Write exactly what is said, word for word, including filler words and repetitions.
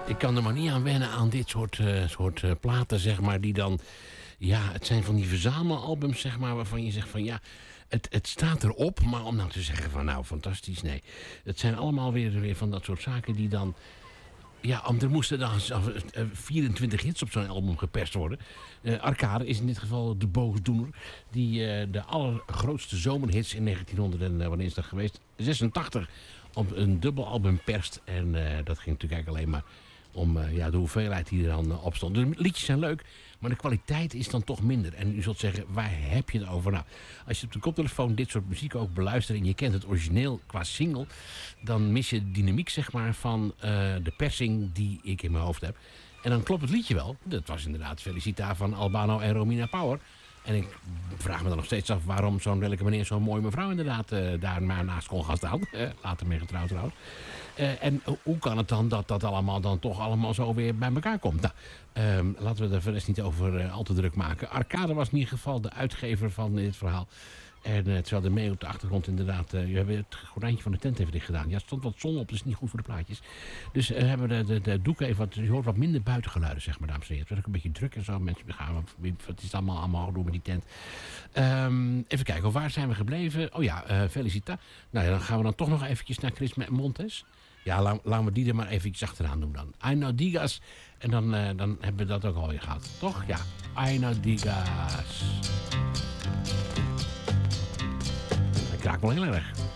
Ik kan er maar niet aan wennen aan dit soort, uh, soort uh, platen, zeg maar, die dan... Ja, het zijn van die verzamelalbums, zeg maar, waarvan je zegt van ja... Het, het staat erop, maar om nou te zeggen van nou, fantastisch, nee. Het zijn allemaal weer, weer van dat soort zaken die dan... Ja, er moesten dan vierentwintig hits op zo'n album geperst worden. Uh, Arcade is in dit geval de boosdoener. Die uh, de allergrootste zomerhits in negentienhonderd en uh, wanneer is dat geweest? zesentachtig op een dubbelalbum perst. En uh, dat ging natuurlijk eigenlijk alleen maar om uh, ja, de hoeveelheid die er dan uh, op stond. De liedjes zijn leuk, maar de kwaliteit is dan toch minder. En u zult zeggen, waar heb je het over? Nou, als je op de koptelefoon dit soort muziek ook beluistert... en je kent het origineel qua single... dan mis je de dynamiek, zeg maar, van uh, de persing die ik in mijn hoofd heb. En dan klopt het liedje wel. Dat was inderdaad Felicita van Albano en Romina Power. En ik vraag me dan nog steeds af waarom zo'n welke meneer zo'n mooie mevrouw inderdaad uh, daar maar naast kon gaan staan. Uh, later mee getrouwd trouwens. Uh, en hoe kan het dan dat dat allemaal dan toch allemaal zo weer bij elkaar komt? Nou, um, laten we er verder niet over uh, al te druk maken. Arcade was in ieder geval de uitgever van dit verhaal. En uh, terwijl de mee op de achtergrond inderdaad... Uh, we hebben het gordijntje van de tent even dicht gedaan. Ja, er stond wat zon op, dus niet goed voor de plaatjes. Dus uh, hebben we de, de, de doek even wat... Je hoort wat minder buitengeluiden, zeg maar, dames en heren. Het werd ook een beetje druk en zo. Mensen gaan... Het is allemaal allemaal doen met die tent. Um, even kijken, waar zijn we gebleven? Oh ja, uh, Felicita. Nou ja, dan gaan we dan toch nog eventjes naar Chris Montes. Ja, laten la, we die er maar eventjes achteraan doen dan. Aina Digas. En dan, uh, dan hebben we dat ook alweer gehad. Toch? Ja, Aina Digas. Dat kraakt wel heel erg.